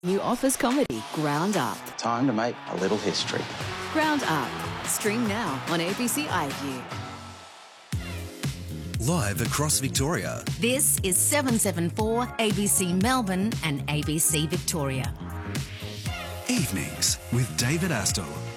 New Office comedy, Ground Up. Time to make a little history. Ground Up. Stream now on ABC iView. Live across Victoria. This is 774 ABC Melbourne and ABC Victoria. Evenings with David Astle.